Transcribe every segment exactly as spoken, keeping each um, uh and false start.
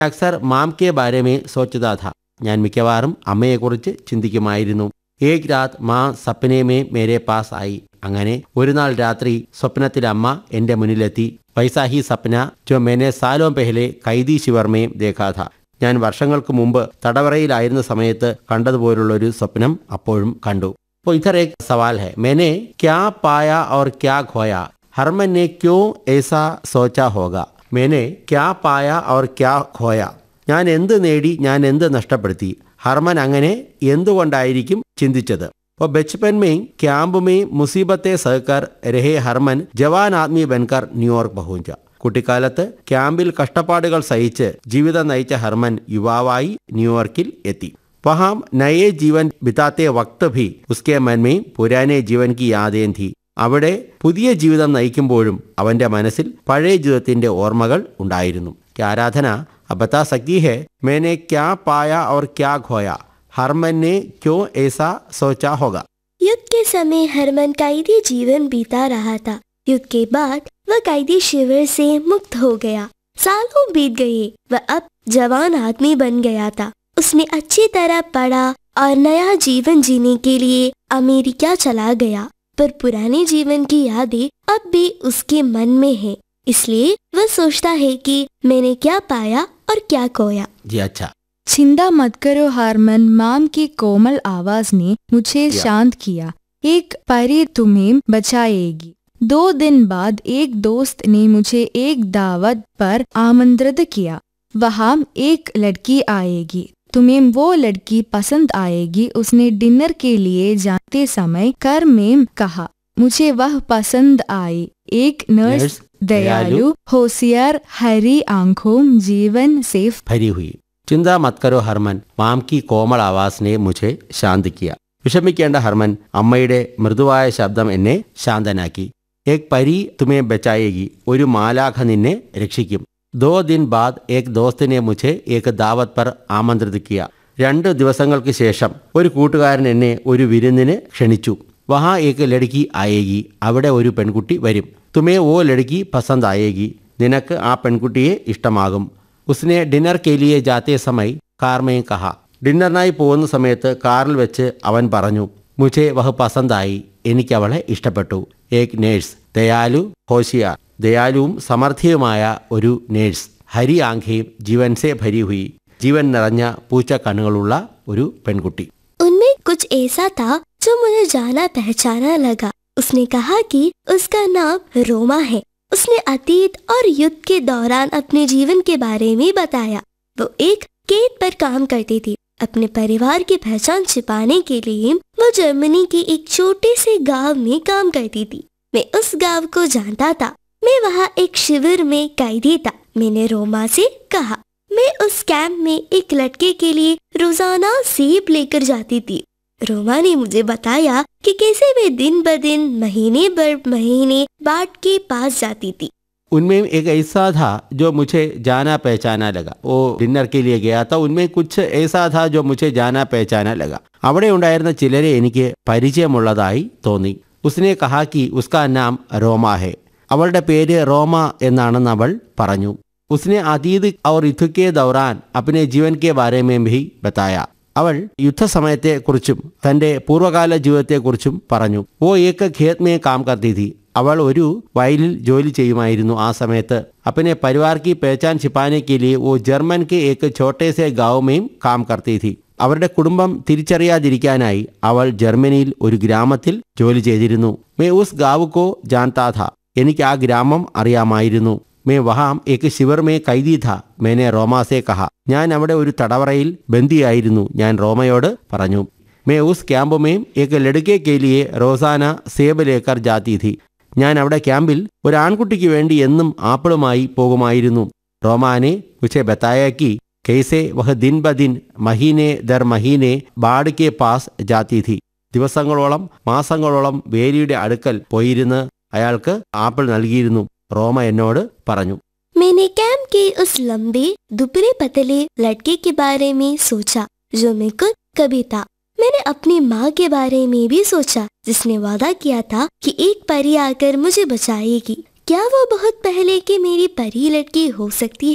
അക്സർ മാം K Bare may സോച്ചതാ Tha. ഞാൻ മിക്കവാറും അമ്മയെക്കുറിച്ച് ചിന്തിക്കുമായിരുന്നു. ഏക് രാത് മാ സപ്നെ മേ മേരെ പാസ് ആയി. അങ്ങനെ ഒരു നാൾ രാത്രി സ്വപ്നത്തിൽ അമ്മ എൻ്റെ മുന്നിലെത്തി. വൈസാ he Sapna Joe മേനെ swallow പെഹലെ Kaithi ശിവർ may Dekha Tha. ഞാൻ വർഷങ്ങൾക്ക് മുമ്പ് തടവറയിലായിരുന്ന സമയത്ത് കണ്ടതുപോലുള്ളൊരു സ്വപ്നം അപ്പോഴും കണ്ടു. അപ്പോൾ ഇധർ ഏക് സവാൽ ഹെ, मैंने क्या पाया और क्या खोया, हरमन ने क्यों ऐसा सोचा होगा. मैंने क्या पाया और क्या खोया. ഞാൻ എന്ത് നേടി, ഞാൻ എന്ത് നഷ്ടപ്പെടുത്തി, ഹർമൻ അങ്ങനെ എന്തുകൊണ്ടായിരിക്കും ചിന്തിച്ചത്. അപ്പോൾ Bachpan may camp may മുസീബത്തെ Sahakar രഹേ Harman ജവാൻ ആദ്മി ബൻകർ ന്യൂയോർക്ക് പഹുഞ്ച. കുട്ടിക്കാലത്ത് ക്യാമ്പിൽ കഷ്ടപ്പാടുകൾ സഹിച്ച് ജീവിതം നയിച്ച ഹർമൻ യുവാവായി ന്യൂയോർക്കിൽ എത്തി. വഹാം നയേ ജീവൻ ബിതാത്തെ വക്ത് ഭി ഉസ്കെ മൻ മേ പുരാനെ ജീവൻ കി യാദേൻ ഥി. അവിടെ പുതിയ ജീവിതം നയിക്കുമ്പോഴും അവന്റെ മനസ്സിൽ പഴയ ജീവിതത്തിന്റെ ഓർമ്മകൾ ഉണ്ടായിരുന്നു. ആരാധന ബता सकती है मैंने क्या पाया और क्या खोया, हरमन ने क्यों ऐसा सोचा होगा. युद्ध के समय हरमन कैदी जीवन बीता रहा था. युद्ध के बाद वह कैदी शिविर से मुक्त हो गया. सालों बीत गए, वह अब जवान आदमी बन गया था. उसने अच्छी तरह पढ़ा और नया जीवन जीने के लिए अमेरिका चला गया. पर पुराने जीवन की यादें अब भी उसके मन में है. इसलिए वह सोचता है कि मैंने क्या पाया और क्या खोया. जी अच्छा. चिंता मत करो हारमन, माम की कोमल आवाज ने मुझे शांत किया. एक परी तुम्हें बचाएगी. दो दिन बाद एक दोस्त ने मुझे एक दावत पर आमंत्रित किया. वहाँ एक लड़की आएगी, तुम्हें वो लड़की पसंद आएगी. उसने डिनर के लिए जाते समय कर में कहा. मुझे वह पसंद आई. एक नर्स, दयालु, होशियार, हरी आंखों, जीवन से भरी हुई. चिंता मत करो हरमन, മാം കി കോമൾ ആവാസിനെ മുझे ശാന്ത് കിയ. വിഷമിക്കേണ്ട ഹർമൻ, അമ്മയുടെ മൃദുവായ ശബ്ദം എന്നെ ശാന്തനാക്കി. ഏക് പരി തുമേ ബച്ചായേഗി, ഒരു മാലാഖ നിന്നെ രക്ഷിക്കും. ദോ ദിൻ ബാദ് ഏക് ദോസ്തിനെ മുझे ഏക് ദാവത് പർ ആമന്ത്രിത് കിയ. രണ്ട് ദിവസങ്ങൾക്ക് ശേഷം ഒരു കൂട്ടുകാരൻ എന്നെ ഒരു വിരുന്നിന് ക്ഷണിച്ചു. വഹാ ഏക് ലഡ്കി ആയേഗി, അവിടെ ഒരു പെൺകുട്ടി വരും. തുമേ ഓ ലഡ്കി പസന്ത് ആയേഗി, നിനക്ക് ആ പെൺകുട്ടിയെ ഇഷ്ടമാകും. ഉസ്നെ ഡിന്നർ കെ ലിയെ ജാത്തേ സമയ് കാർ മേ കഹ. ഡിന്നറിനായി പോകുന്ന സമയത്ത് കാറിൽ വെച്ച് അവൻ പറഞ്ഞു, മുझे വഹ് പസന്തായി, എനിക്ക് അവളെ ഇഷ്ടപ്പെട്ടു. ഏക് നേഴ്സ്, ദയാലു, ഹോഷിയാർ, ദയാലുവും സമർത്ഥിയുമായ ഒരു നേഴ്സ്. ഹരി ആംഖേം, ജീവൻ സേ ഭരി ഹുയി, ജീവൻ നിറഞ്ഞ പൂച്ച കണ്ണുകളുള്ള ഒരു പെൺകുട്ടി. उनमें कुछ ऐसा था जो मुझे जाना पहचाना लगा. उसने कहा कि उसका नाम रोमा है. उसने अतीत और युद्ध के दौरान अपने जीवन के बारे में बताया. वो एक कैद पर काम करती थी. अपने परिवार की पहचान छिपाने के लिए वो जर्मनी के एक छोटे से गांव में काम करती थी. मैं उस गांव को जानता था. मैं वहाँ एक शिविर में कैदी था. मैंने रोमा से कहा, मैं उस कैंप में एक लड़के के लिए रोजाना सेब लेकर जाती थी. रोमा ने मुझे बताया कि कैसे वे दिन ब दिन, महीने भर महीने बाट के पास जाती थी. उनमें एक ऐसा था जो मुझे जाना पहचाना लगा. वो डिनर के लिए गया था. उनमें कुछ ऐसा था जो मुझे जाना पहचाना लगा. അവിടെ ഉണ്ടായിരുന്ന ചിലരെ എനിക്ക് പരിചയമുള്ളതായി തോന്നി. ഉസ്നെ കഹാ കി ഉസ്കാ നാം റോമ ഹെ. അവളുടെ പേര് റോമ എന്നാണെന്ന് അവൾ പറഞ്ഞു. ഉസ്നെ അതീത് ഔർ യുദ്ധ കെ ദൗറാൻ അപ്നെ ജീവൻ കെ ബാരെ മേ ഭി ബതായ. അവൾ യുദ്ധസമയത്തെക്കുറിച്ചും തൻ്റെ പൂർവ്വകാല ജീവിതത്തെക്കുറിച്ചും പറഞ്ഞു. ഓ ഏക ഖേത് മേ കാം കർത്തി थी. അവൾ ഒരു വയലിൽ ജോലി ചെയ്യുമായിരുന്നു ആ സമയത്ത്. അപ്പനെ പരിവാർ കി പഹചാൻ छिपाने के लिए वो ജർമ്മൻ के एक छोटे से गांव में काम करती थी. അവരുടെ കുടുംബം തിരിച്ചറിയാതിരിക്കാനായി അവൾ ജർമ്മനിയിൽ ഒരു ഗ്രാമത്തിൽ ജോലി ചെയ്തിരുന്നു. മേ ഉസ് ഗാവ് കോ ജാൻതാ ഥാ. എനിക്ക് ആ ഗ്രാമം അറിയാമായിരുന്നു. മേ വഹാം ഏക് ശിവർ മേ കൈദി ഥാ. മേനെ റോമാസെ കഹ. ഞാൻ അവിടെ ഒരു തടവറയിൽ ബന്ദിയായിരുന്നു. ഞാൻ റോമയോട് പറഞ്ഞു. മേ ഉസ് ക്യാമ്പ് മേ ഏക് ലഡ്കെ കെ ലിയെ റോസാന സേബ് ലേക്കർ ജാത്തി ഥി. ഞാൻ അവിടെ ക്യാമ്പിൽ ഒരു ആൺകുട്ടിക്ക് വേണ്ടി എന്നും ആപ്പിളുമായി പോകുമായിരുന്നു. റോമാനെ മുझे बताया कि कैसे वह दिन ब दिन, महीने दर महीने बाढ़ के पास जाती थी. ദിവസങ്ങളോളം മാസങ്ങളോളം വേലിയുടെ അടുക്കൽ പോയിരുന്ന് അയാൾക്ക് ആപ്പിൾ നൽകിയിരുന്നു. റോമ എന്നോട് പറഞ്ഞു. मैंने कैंप के उस लंबे दुबले पतले लड़के के बारे में सोचा जो मैं खुद कभी था. मैंने अपनी माँ के बारे में भी सोचा जिसने वादा किया था कि एक परी आकर मुझे बचाएगी. क्या वो बहुत पहले की मेरी परी लड़की हो सकती है?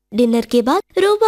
डिनर के बाद रोमा